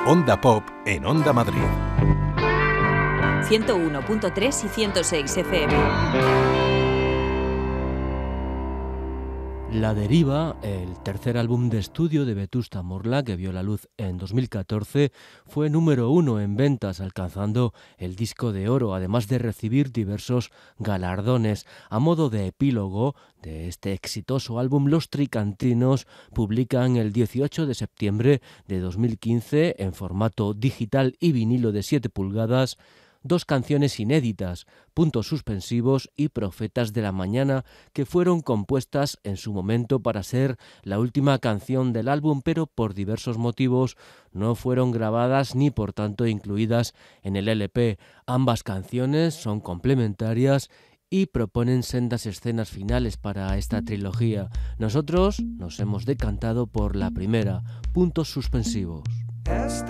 Onda Pop en Onda Madrid. 101.3 y 106 FM. La Deriva, el tercer álbum de estudio de Vetusta Morla, que vio la luz en 2014, fue número 1 en ventas, alcanzando el disco de oro, además de recibir diversos galardones. A modo de epílogo de este exitoso álbum, Los Tricantinos publican el 18 de septiembre de 2015, en formato digital y vinilo de 7 pulgadas, 2 canciones inéditas, Puntos Suspensivos y Profetas de la Mañana, que fueron compuestas en su momento para ser la última canción del álbum, pero por diversos motivos no fueron grabadas ni por tanto incluidas en el LP. Ambas canciones son complementarias y proponen sendas escenas finales para esta trilogía. Nosotros nos hemos decantado por la primera, Puntos Suspensivos.